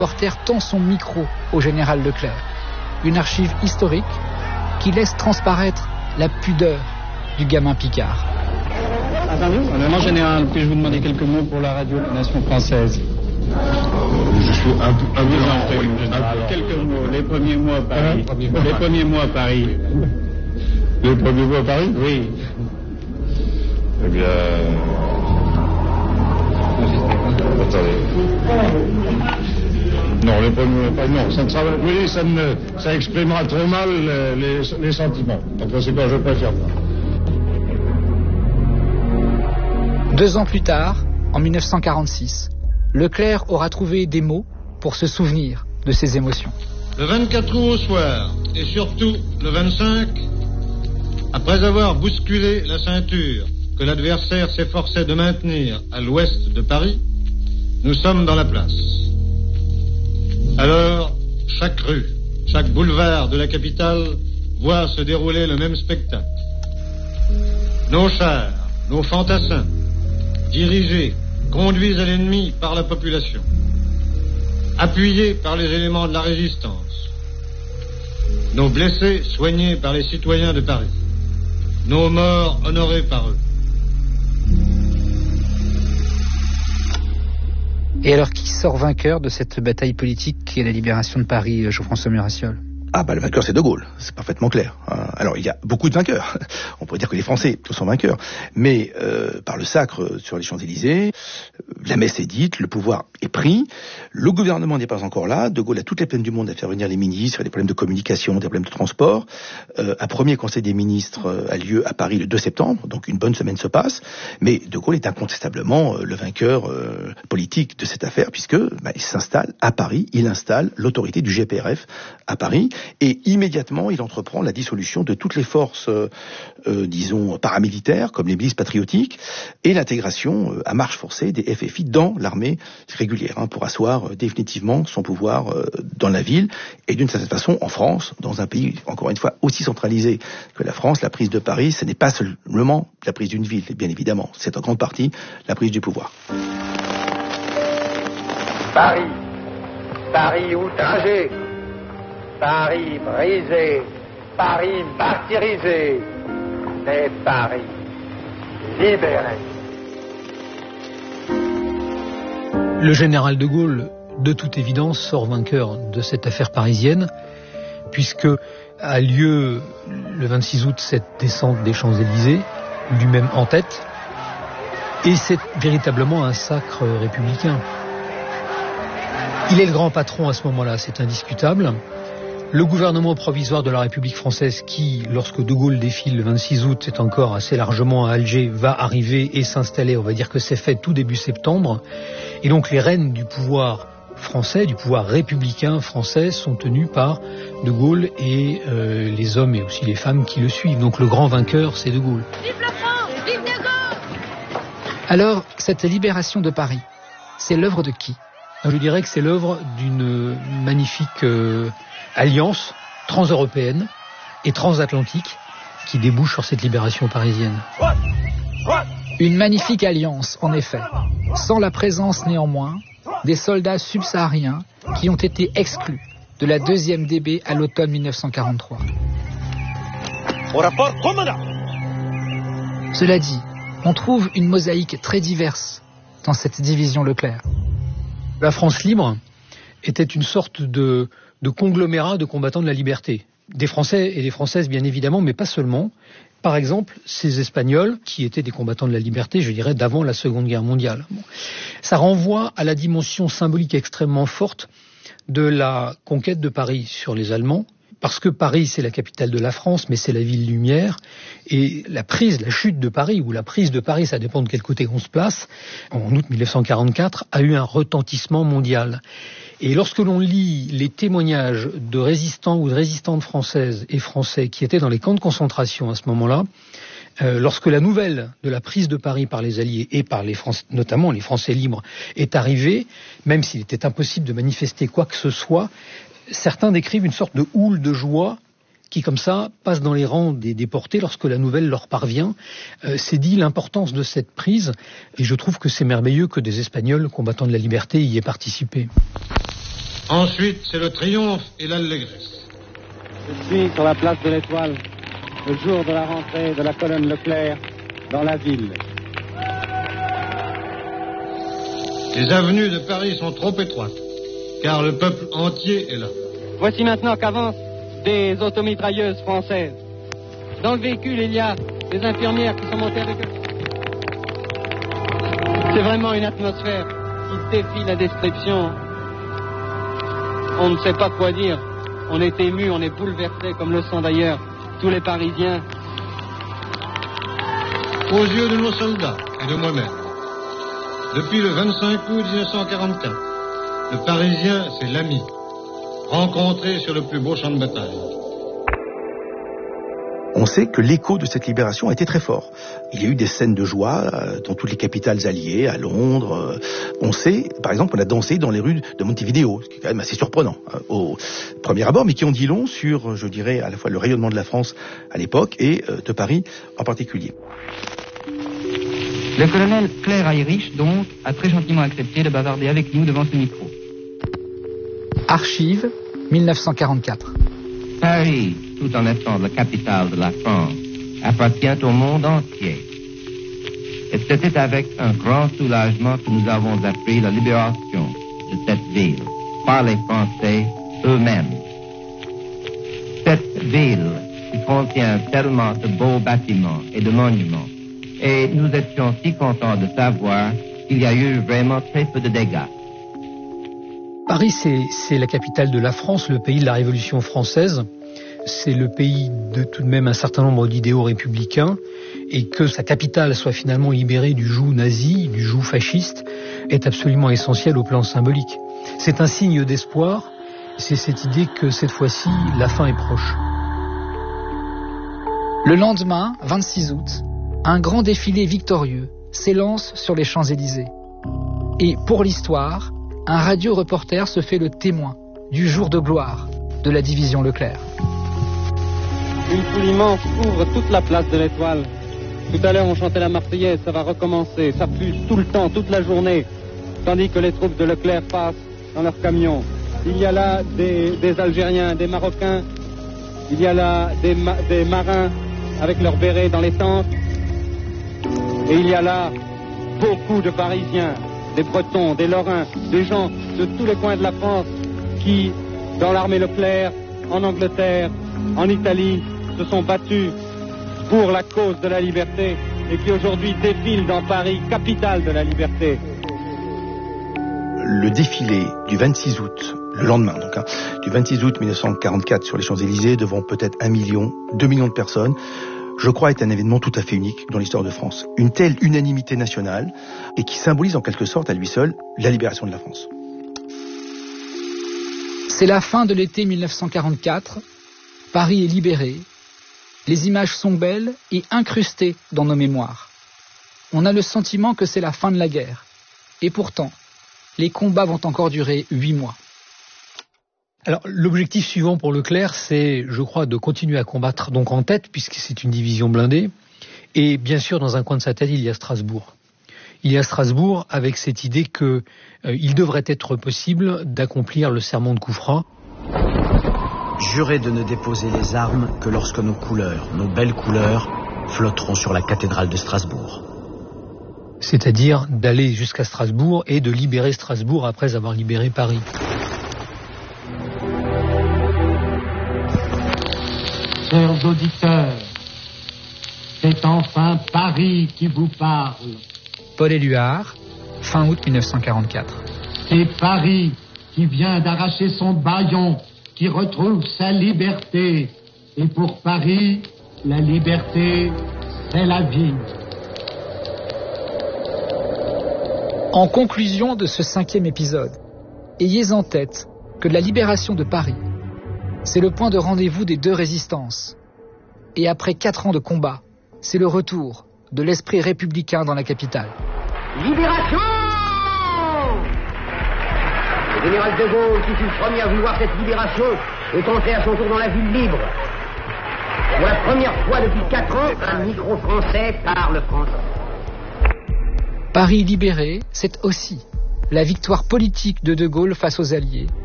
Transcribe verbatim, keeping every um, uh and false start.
Le reporter tend son micro au général Leclerc. Une archive historique qui laisse transparaître la pudeur du gamin Picard. Mon général, puis-je vous demander quelques mots pour la radio de la nation française? Je suis un peu... Un peu, un peu, un peu quelques mots. Les premiers mots à Paris. Euh, les premiers mots à Paris. Les premiers mots à Paris? Oui. Eh bien... Attendez. Non, les premiers mots à Paris, non. Ça ne sera... Oui, ça, ne... ça exprimera trop mal les, les, les sentiments. En conséquence, je préfère pas. Deux ans plus tard, en mille neuf cent quarante-six, Leclerc aura trouvé des mots pour se souvenir de ses émotions. Le vingt-quatre août au soir, et surtout le vingt-cinq, après avoir bousculé la ceinture que l'adversaire s'efforçait de maintenir à l'ouest de Paris, nous sommes dans la place. Alors, chaque rue, chaque boulevard de la capitale voit se dérouler le même spectacle. Nos chars, nos fantassins, dirigés, conduits à l'ennemi par la population, appuyés par les éléments de la résistance, nos blessés soignés par les citoyens de Paris, nos morts honorés par eux. Et alors, qui sort vainqueur de cette bataille politique qui est la libération de Paris, Geoffroy Murassiol? Ah bah le vainqueur c'est De Gaulle, c'est parfaitement clair. Alors il y a beaucoup de vainqueurs, on pourrait dire que les Français tous sont vainqueurs, mais euh, par le sacre sur les Champs-Élysées, la messe est dite, le pouvoir est pris, le gouvernement n'est pas encore là, De Gaulle a toutes les peines du monde à faire venir les ministres, il y a des problèmes de communication, des problèmes de transport. Euh, un premier conseil des ministres a lieu à Paris le deux septembre, donc une bonne semaine se passe, mais De Gaulle est incontestablement le vainqueur euh, politique de cette affaire, puisque bah, il s'installe à Paris, il installe l'autorité du G P R F à Paris, et immédiatement il entreprend la dissolution de toutes les forces, euh, euh, disons, paramilitaires, comme les milices patriotiques, et l'intégration euh, à marche forcée des F F I dans l'armée régulière, hein, pour asseoir euh, définitivement son pouvoir euh, dans la ville, et d'une certaine façon, en France, dans un pays, encore une fois, aussi centralisé que la France, la prise de Paris, ce n'est pas seulement la prise d'une ville, bien évidemment, c'est en grande partie la prise du pouvoir. Paris, Paris outragé, Paris brisé, Paris martyrisé, mais Paris libéré. Le général de Gaulle, de toute évidence, sort vainqueur de cette affaire parisienne, puisque a lieu le vingt-six août cette descente des Champs-Élysées, lui-même en tête, et c'est véritablement un sacre républicain. Il est le grand patron à ce moment-là, c'est indiscutable. Le gouvernement provisoire de la République française qui, lorsque De Gaulle défile le vingt-six août, est encore assez largement à Alger, va arriver et s'installer, on va dire que c'est fait tout début septembre. Et donc les rênes du pouvoir français, du pouvoir républicain français, sont tenues par De Gaulle et euh, les hommes et aussi les femmes qui le suivent. Donc le grand vainqueur, c'est De Gaulle. Vive la France! Vive De Gaulle! Alors, cette libération de Paris, c'est l'œuvre de qui? Je dirais que c'est l'œuvre d'une magnifique euh, alliance transeuropéenne et transatlantique qui débouche sur cette libération parisienne. Une magnifique alliance, en effet, sans la présence néanmoins des soldats subsahariens qui ont été exclus de la deuxième D B à l'automne mille neuf cent quarante-trois. Cela dit, on trouve une mosaïque très diverse dans cette division Leclerc. La France libre était une sorte de, de conglomérat de combattants de la liberté. Des Français et des Françaises, bien évidemment, mais pas seulement. Par exemple, ces Espagnols, qui étaient des combattants de la liberté, je dirais, d'avant la Seconde Guerre mondiale. Bon. Ça renvoie à la dimension symbolique extrêmement forte de la conquête de Paris sur les Allemands, parce que Paris, c'est la capitale de la France, mais c'est la ville lumière, et la prise, la chute de Paris, ou la prise de Paris, ça dépend de quel côté on se place, en août mille neuf cent quarante-quatre, a eu un retentissement mondial. Et lorsque l'on lit les témoignages de résistants ou de résistantes françaises et français qui étaient dans les camps de concentration à ce moment-là, euh, lorsque la nouvelle de la prise de Paris par les Alliés et par les Français, notamment les Français libres, est arrivée, même s'il était impossible de manifester quoi que ce soit, certains décrivent une sorte de houle de joie qui, comme ça, passe dans les rangs des déportés lorsque la nouvelle leur parvient. Euh, c'est dit l'importance de cette prise, et je trouve que c'est merveilleux que des Espagnols combattants de la liberté y aient participé. Ensuite, c'est le triomphe et l'allégresse. Je suis sur la place de l'Étoile, le jour de la rentrée de la colonne Leclerc dans la ville. Les avenues de Paris sont trop étroites, car le peuple entier est là. Voici maintenant qu'avancent des automitrailleuses françaises. Dans le véhicule, il y a des infirmières qui sont montées avec eux. C'est vraiment une atmosphère qui défie la description. On ne sait pas quoi dire. On est ému, on est bouleversé, comme le sont d'ailleurs tous les Parisiens. Aux yeux de nos soldats et de moi-même, depuis le vingt-cinq août mille neuf cent quarante-quatre, le Parisien, c'est l'ami, rencontré sur le plus beau champ de bataille. On sait que l'écho de cette libération a été très fort. Il y a eu des scènes de joie dans toutes les capitales alliées, à Londres. On sait, par exemple, on a dansé dans les rues de Montevideo, ce qui est quand même assez surprenant au premier abord, mais qui en dit long sur, je dirais, à la fois le rayonnement de la France à l'époque et de Paris en particulier. Le colonel Claire Irish, donc, a très gentiment accepté de bavarder avec nous devant ce micro. Archives, mille neuf cent quarante-quatre. Paris, tout en étant la capitale de la France, appartient au monde entier. Et c'était avec un grand soulagement que nous avons appris la libération de cette ville par les Français eux-mêmes. Cette ville qui contient tellement de beaux bâtiments et de monuments. Et nous étions si contents de savoir qu'il y a eu vraiment très peu de dégâts. Paris, c'est, c'est la capitale de la France, le pays de la Révolution française. C'est le pays de tout de même un certain nombre d'idéaux républicains. Et que sa capitale soit finalement libérée du joug nazi, du joug fasciste, est absolument essentiel au plan symbolique. C'est un signe d'espoir. C'est cette idée que cette fois-ci, la fin est proche. Le lendemain, vingt-six août, un grand défilé victorieux s'élance sur les Champs-Élysées. Et pour l'histoire, un radio-reporter se fait le témoin du jour de gloire de la division Leclerc. Une foule immense couvre toute la place de l'Étoile. Tout à l'heure, on chantait la Marseillaise, ça va recommencer. Ça fuse tout le temps, toute la journée, tandis que les troupes de Leclerc passent dans leurs camions. Il y a là des, des Algériens, des Marocains, il y a là des, ma, des marins avec leurs bérets dans les tentes. Et il y a là beaucoup de Parisiens, des Bretons, des Lorrains, des gens de tous les coins de la France qui, dans l'armée Leclerc, en Angleterre, en Italie, se sont battus pour la cause de la liberté et qui aujourd'hui défilent dans Paris, capitale de la liberté. Le défilé du vingt-six août, le lendemain donc, hein, du vingt-six août mille neuf cent quarante-quatre sur les Champs-Élysées, devant peut-être un million, deux millions de personnes, je crois est un événement tout à fait unique dans l'histoire de France. Une telle unanimité nationale et qui symbolise en quelque sorte à lui seul la libération de la France. C'est la fin de l'été mille neuf cent quarante-quatre. Paris est libéré. Les images sont belles et incrustées dans nos mémoires. On a le sentiment que c'est la fin de la guerre. Et pourtant, les combats vont encore durer huit mois. Alors, l'objectif suivant pour Leclerc, c'est, je crois, de continuer à combattre donc en tête, puisque c'est une division blindée. Et bien sûr, dans un coin de sa tête, il y a Strasbourg. Il y a Strasbourg avec cette idée que euh, il devrait être possible d'accomplir le serment de Koufra. Jurez de ne déposer les armes que lorsque nos couleurs, nos belles couleurs, flotteront sur la cathédrale de Strasbourg. C'est-à-dire d'aller jusqu'à Strasbourg et de libérer Strasbourg après avoir libéré Paris. Chers auditeurs, c'est enfin Paris qui vous parle. Paul Éluard, fin août mille neuf cent quarante-quatre. C'est Paris qui vient d'arracher son bâillon, qui retrouve sa liberté. Et pour Paris, la liberté, c'est la vie. En conclusion de ce cinquième épisode, ayez en tête que la libération de Paris, c'est le point de rendez-vous des deux résistances. Et après quatre ans de combat, c'est le retour de l'esprit républicain dans la capitale. Libération! Le général de Gaulle, qui fut le premier à vouloir cette libération, est entré à son tour dans la ville libre. Pour la première fois depuis quatre ans, un micro français parle français. Paris libéré, c'est aussi la victoire politique de De Gaulle face aux Alliés